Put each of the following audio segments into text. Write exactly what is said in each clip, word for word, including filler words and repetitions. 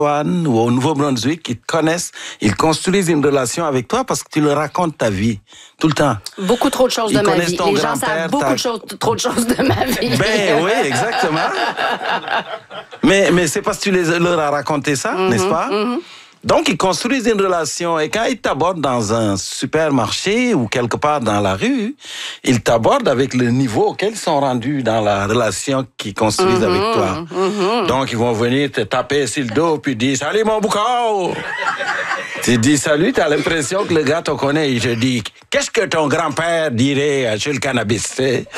ou au Nouveau-Brunswick, ils te connaissent, ils construisent une relation avec toi parce que tu leur racontes ta vie, tout le temps. Beaucoup trop de choses ils de ma vie. Les gens savent beaucoup ta... de choses, trop de choses de ma vie. Ben oui, exactement. mais, mais c'est parce que tu les, leur as raconté ça, mm-hmm, n'est-ce pas? Mm-hmm. Donc, ils construisent une relation et quand ils t'abordent dans un supermarché ou quelque part dans la rue, ils t'abordent avec le niveau auquel ils sont rendus dans la relation qu'ils construisent mm-hmm, avec toi. Mm-hmm. Donc, ils vont venir te taper sur le dos puis dire « Salut mon boucao !» Tu dis « Salut », tu as l'impression que le gars te connaît. Il te dit « Qu'est-ce que ton grand-père dirait sur le cannabis ?»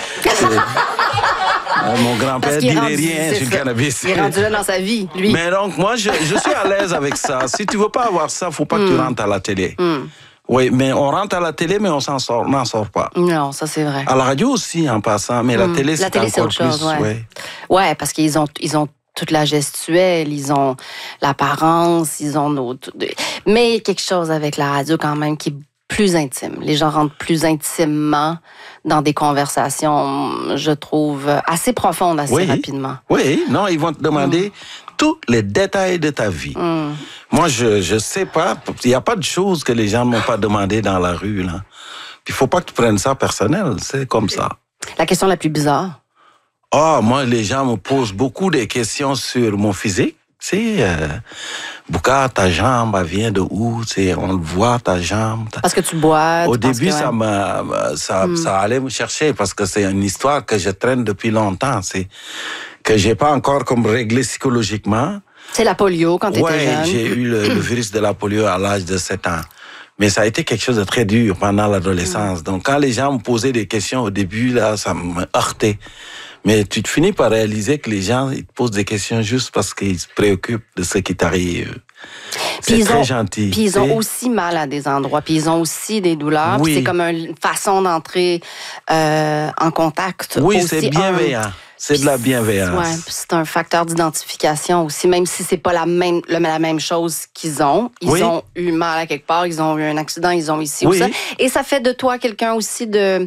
Mon grand-père dirait rendu, rien sur le cannabis. Il est rendu là dans sa vie, lui. Mais donc, moi, je, je suis à l'aise avec ça. Si tu veux pas avoir ça, faut pas mm. que tu rentres à la télé. Mm. Oui, mais on rentre à la télé, mais on s'en sort, n'en sort pas. Non, ça c'est vrai. À la radio aussi, en passant, mais mm. la télé, c'est la télé, encore c'est autre plus. Chose, ouais. Ouais. ouais, parce qu'ils ont, ils ont toute la gestuelle, ils ont l'apparence, ils ont notre... Mais il y a quelque chose avec la radio quand même qui est plus intime. Les gens rentrent plus intimement dans des conversations, je trouve, assez profondes assez oui. rapidement. Oui, non, ils vont te demander mm. tous les détails de ta vie. Mm. Moi, je je sais pas, il n'y a pas de choses que les gens ne m'ont pas demandé dans la rue, là. Puis il faut pas que tu prennes ça personnel, c'est comme ça. La question la plus bizarre? Ah, oh, moi, les gens me posent beaucoup de questions sur mon physique. Tu sais, euh, Boucar, ta jambe, elle vient de où? Tu sais, on le voit, ta jambe. Ta... Parce que tu bois. Au tu début, que, ça, ouais. m'a, ça, mm. ça allait me chercher parce que c'est une histoire que je traîne depuis longtemps. C'est que j'ai pas encore comme réglé psychologiquement. C'est la polio quand tu étais ouais, jeune. Oui, j'ai eu le, le virus de la polio à l'âge de sept ans. Mais ça a été quelque chose de très dur pendant l'adolescence. Mm. Donc, quand les gens me posaient des questions au début, là, ça me heurtait. Mais tu te finis par réaliser que les gens ils te posent des questions juste parce qu'ils se préoccupent de ce qui t'arrive. C'est très ont, gentil. Puis ils ont aussi mal à des endroits, puis ils ont aussi des douleurs. Oui. Puis c'est comme une façon d'entrer euh, en contact. Oui, aussi c'est bienveillant. Un... C'est de la bienveillance. Ouais, puis c'est un facteur d'identification aussi, même si c'est pas la même, la même chose qu'ils ont. Ils oui. ont eu mal à quelque part, ils ont eu un accident, ils ont ici oui. ou ça. Et ça fait de toi quelqu'un aussi de...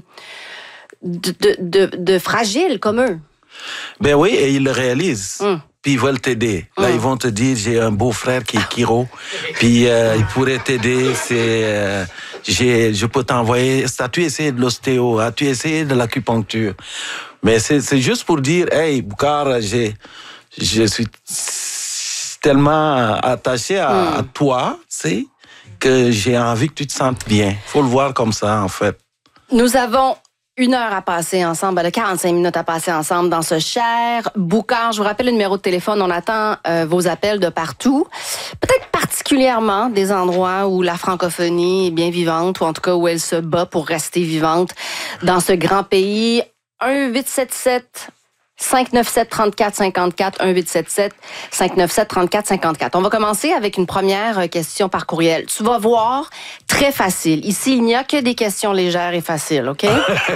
De, de, de, de fragiles comme eux. Ben oui, et ils le réalisent. Mm. Puis ils veulent t'aider. Là, mm. ils vont te dire, j'ai un beau-frère qui est chiro, puis euh, il pourrait t'aider. C'est, euh, j'ai, je peux t'envoyer. As-tu essayé de l'ostéo? As-tu essayé de l'acupuncture? Mais c'est, c'est juste pour dire, hey, Boucar, j'ai, je suis tellement attaché à, mm. à toi, tu sais, que j'ai envie que tu te sentes bien. Faut le voir comme ça, en fait. Nous avons une heure à passer ensemble, ben, quarante-cinq minutes à passer ensemble dans ce cher Boucar. Je vous rappelle le numéro de téléphone. On attend euh, vos appels de partout. Peut-être particulièrement des endroits où la francophonie est bien vivante, ou en tout cas où elle se bat pour rester vivante dans ce grand pays. un huit sept sept cinq neuf sept trente-quatre cinquante-quatre, un huit sept sept cinq neuf sept trente-quatre cinquante-quatre. On va commencer avec une première question par courriel. Tu vas voir, très facile. Ici, il n'y a que des questions légères et faciles, OK?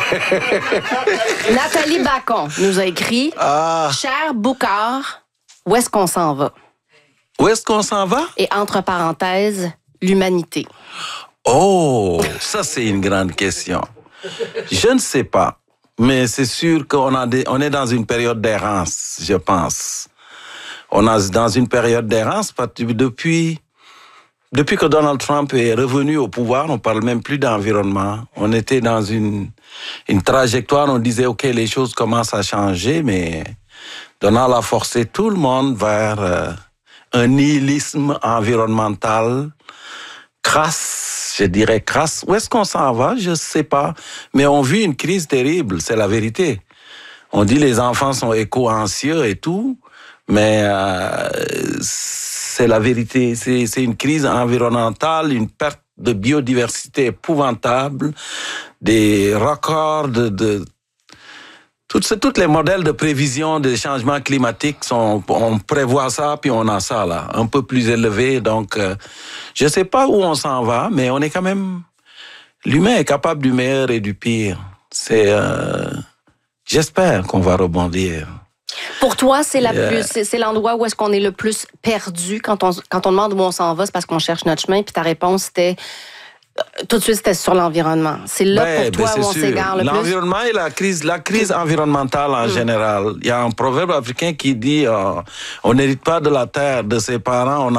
Nathalie Bacon nous a écrit ah. « Cher Boucar, où est-ce qu'on s'en va? » Où est-ce qu'on s'en va? Et entre parenthèses, l'humanité. Oh, ça c'est une grande question. Je ne sais pas. Mais c'est sûr qu'on a des, on est dans une période d'errance, je pense. On est dans une période d'errance parce que depuis, depuis que Donald Trump est revenu au pouvoir, on parle même plus d'environnement. On était dans une, une trajectoire, on disait, OK, les choses commencent à changer, mais Donald a forcé tout le monde vers euh, un nihilisme environnemental crasse, je dirais crasse. Où est-ce qu'on s'en va? Je ne sais pas. Mais on vit une crise terrible, c'est la vérité. On dit les enfants sont éco-anxieux et tout, mais euh, c'est la vérité. C'est, c'est une crise environnementale, une perte de biodiversité épouvantable, des records de... de Toutes, toutes les modèles de prévision des changements climatiques, sont, on prévoit ça, puis on a ça, là, un peu plus élevé. Donc, euh, je ne sais pas où on s'en va, mais on est quand même... L'humain est capable du meilleur et du pire. C'est... Euh, j'espère qu'on va rebondir. Pour toi, c'est, la yeah. plus, c'est, c'est l'endroit où est-ce qu'on est le plus perdu quand on, quand on demande où on s'en va, c'est parce qu'on cherche notre chemin, puis ta réponse, c'était... Tout de suite, c'était sur l'environnement. C'est là Ben, pour toi ben, où on c'est s'égare le sûr. plus. L'environnement et la crise, la crise environnementale en Mm. général. Il y a un proverbe africain qui dit euh, on n'hérite pas de la terre de ses parents, on